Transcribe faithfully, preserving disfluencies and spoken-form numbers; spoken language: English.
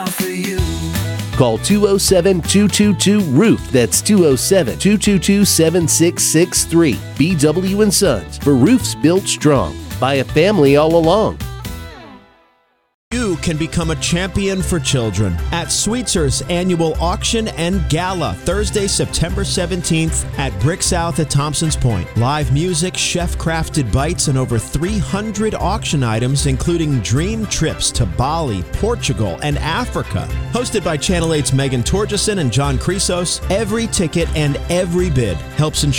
For you. Call two oh seven, two two two, roof. That's two oh seven, two two two, seven six six three. B W and Sons, for roofs built strong by a family all along. You can become a champion for children at Sweetzer's annual auction and gala, Thursday, September seventeenth at Brick South at Thompson's Point. Live music, chef-crafted bites, and over three hundred auction items, including dream trips to Bali, Portugal, and Africa. Hosted by Channel eight's Megan Torgeson and John Chrysos, every ticket and every bid helps ensure